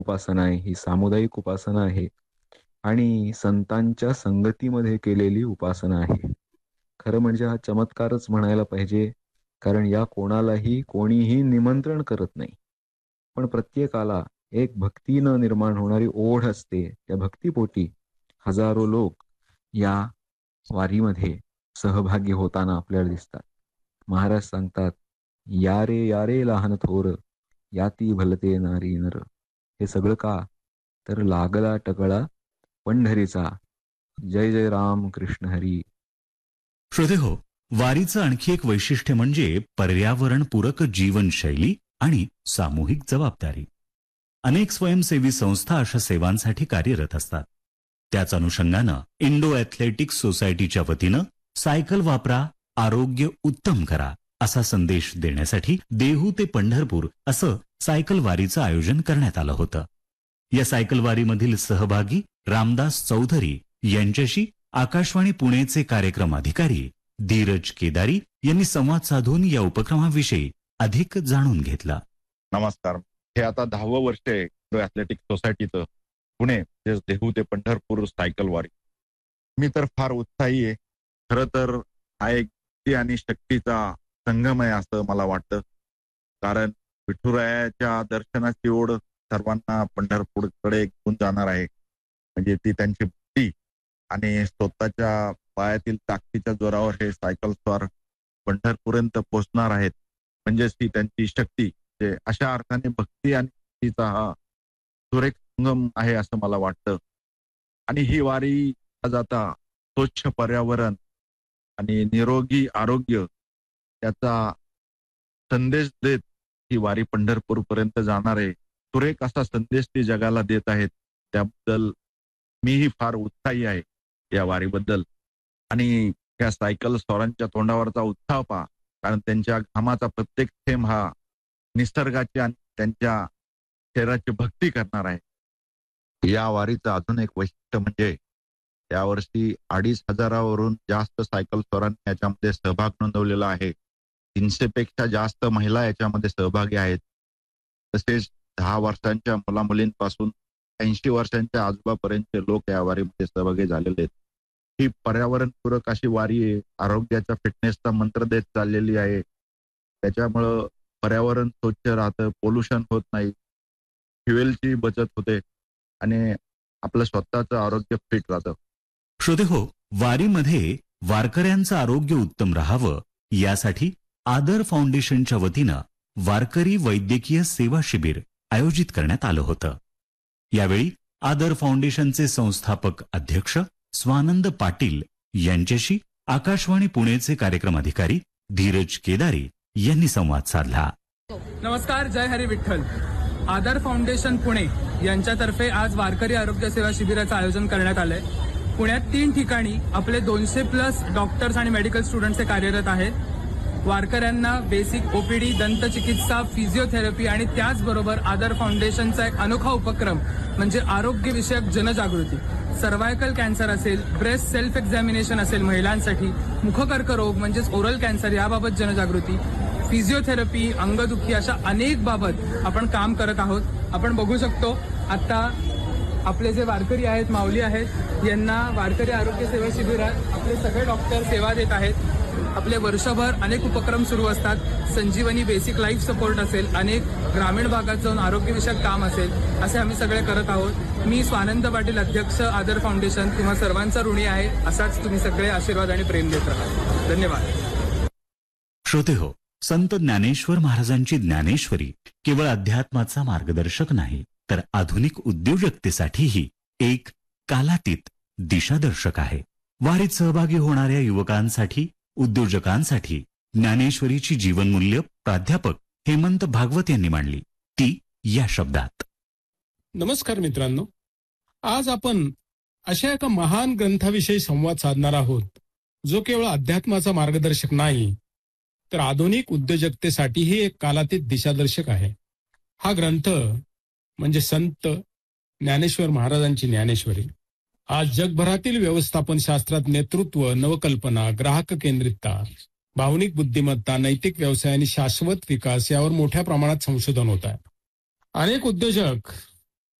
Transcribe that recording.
उपासना आहे, ही सामुदायिक उपासना आहे आणि संतांच्या संगतीमध्ये केलेली उपासना आहे. खरं म्हणजे हा चमत्कारच म्हणायला पाहिजे, कारण या कोणालाही कोणीही निमंत्रण करत नाही. पण प्रत्येकाला एक भक्तीनं निर्माण होणारी ओढ असते. त्या भक्तिपोटी हजारो लोक या वारीमध्ये सहभागी होताना आपल्याला दिसतात. महाराज सांगतात, या रे लहान थोर, याती भलते नारी नर. हे सगळं का? तर लागला टकळा पंढरीचा. जय जय राम कृष्ण हरी. श्रोते हो, वारीचं आणखी एक वैशिष्ट्य म्हणजे पर्यावरणपूरक जीवनशैली आणि सामूहिक जबाबदारी. अनेक स्वयंसेवी संस्था अशा सेवांसाठी कार्यरत असतात. त्याच अनुषंगानं इंडो ॲथलेटिक्स सोसायटीच्या वतीनं सायकल वापरा, आरोग्य उत्तम करा असा संदेश देण्यासाठी देहू ते पंढरपूर असं सायकल वारीचं आयोजन करण्यात आलं होतं. या सायकल वारीमधील सहभागी रामदास चौधरी यांच्याशी आकाशवाणी पुणेचे कार्यक्रम अधिकारी धीरज केदारी यांनी संवाद साधून या उपक्रमाविषयी अधिक जाणून घेतला. नमस्कार. हे आता 10वं वर्ष आहे ॲथलेटिक्स सोसायटीचं पुणे देहू ते पंढरपूर सायकल वारी. मी तर फार उत्साही आहे. खरं तर हा एक भक्ती आणि शक्तीचा संगम आहे असं मला वाटतं. कारण विठुरायाच्या दर्शनाची ओढ सर्वांना पंढरपूरकडे घेऊन जाणार आहे. म्हणजे ती त्यांची भक्ती आणि स्वतःच्या पायातील ताकदीच्या जोरावर हे सायकल स्वार पंढरपूरपर्यंत पोहोचणार आहेत. म्हणजेच ती त्यांची शक्ती. अशा अर्थाने भक्ती आणि शक्तीचा हा सुरेख संगम आहे असं मला वाटतं. आणि ही वारी आज आता स्वच्छ पर्यावरण आणि निरोगी आरोग्य त्याचा संदेश देत ही वारी पंढरपूरपर्यंत जाणार आहे. सुरेख असा संदेश ती जगाला देत आहेत. त्याबद्दल मीही फार उत्साही आहे या वारीबद्दल. आणि त्या सायकल स्वारांच्या तोंडावरचा उत्साह पहा, कारण त्यांच्या घामाचा प्रत्येक थेंब हा निसर्गाची आणि त्यांच्या शरीराची भक्ती करणार आहे. या वारीचं अजून एक वैशिष्ट्य म्हणजे यावर्षी 2,500वरून जास्त सायकल स्वारांनी याच्यामध्ये सहभाग नोंदवलेला आहे. 300 पेक्षा जास्त महिला याच्यामध्ये सहभागी आहेत. तसेच 10 वर्षांच्या मुलामुलींपासून 80 वर्षांच्या आजोबापर्यंतचे लोक या वारीमध्ये सहभागी झालेले आहेत. ही पर्यावरणपूरक अशी वारी आहे. आरोग्याचा फिटनेसचा मंत्र देत चाललेली आहे. त्याच्यामुळं पर्यावरण स्वच्छ राहतं, पोल्युशन होत नाही, फ्युएलची बचत होते आणि आपलं स्वतःचं आरोग्य फिट राहतं. श्रोते हो, वारीमध्ये वारकऱ्यांचं आरोग्य उत्तम राहावं यासाठी आदर फाउंडेशनच्या वतीनं वारकरी वैद्यकीय सेवा शिबिर आयोजित करण्यात आलं होतं. यावेळी आदर फाउंडेशनचे संस्थापक अध्यक्ष स्वानंद पाटील यांच्याशी आकाशवाणी पुणेचे कार्यक्रम अधिकारी धीरज केदारी यांनी संवाद साधला. नमस्कार, जय हरी विठ्ठल. आदर फाउंडेशन पुणे यांच्यातर्फे आज वारकरी आरोग्य सेवा शिबिराचं आयोजन करण्यात आलंय. पुण्यात 3 ठिकाणी आपले 200+ डॉक्टर्स आणि मेडिकल स्टुडंट्स कार्यरत आहेत. वारकऱ्यांना बेसिक ओपीडी, दंतचिकित्सा, फिजिओथेरपी आणि त्याचबरोबर आदर फाउंडेशनचा एक अनोखा उपक्रम म्हणजे आरोग्यविषयक जनजागृती. सर्वायकल कॅन्सर असेल, ब्रेस्ट सेल्फ एक्झामिनेशन असेल महिलांसाठी, मुखकर्करोग म्हणजेच ओरल कॅन्सर याबाबत जनजागृती, फिजिओथेरपी, अंगदुखी अशा अनेक बाबत आपण काम करत आहोत. आपण बघू शकतो आता आपले जे वारकरी आहेत, माऊली आहेत, यांना वारकरी आरोग्य सेवा शिबिरात आपले सगळे डॉक्टर सेवा देत आहेत. आपले वर्षभर अनेक उपक्रम सुरू असतात. संजीवनी बेसिक लाईफ सपोर्ट असेल, अनेक ग्रामीण भागात जाऊन आरोग्यविषयक काम असेल, असे आम्ही सगळे करत आहोत. मी स्वानंद पाटील, अध्यक्ष आदर फाउंडेशन, तुम्हा सर्वांचा ऋणी आहे. असाच तुम्ही सगळे आशीर्वाद आणि प्रेम देत राहा. धन्यवाद. श्रोते हो, संत ज्ञानेश्वर महाराजांची ज्ञानेश्वरी केवळ अध्यात्माचा मार्गदर्शक नाही, तर आधुनिक उद्योजकतेसाठीही एक कालातीत दिशादर्शक आहे. वारीत सहभागी होणाऱ्या युवकांसाठी, उद्योजकांसाठी ज्ञानेश्वरीची जीवनमूल्य प्राध्यापक हेमंत भागवत यांनी मांडली, ती या शब्दात. नमस्कार मित्रांनो, आज आपण अशा एका महान ग्रंथाविषयी संवाद साधणार आहोत जो केवळ अध्यात्माचा मार्गदर्शक नाही, तर आधुनिक उद्योजकतेसाठीही एक कालातीत दिशादर्शक आहे. हा ग्रंथ म्हणजे संत ज्ञानेश्वर महाराजांची ज्ञानेश्वरी. आज जगभरातील व्यवस्थापन शास्त्रात नेतृत्व, नवकल्पना, ग्राहक केंद्रितता, भावनिक बुद्धिमत्ता, नैतिक व्यवसाय आणि शाश्वत विकास यावर मोठ्या प्रमाणात संशोधन होत आहे. अनेक उद्योजक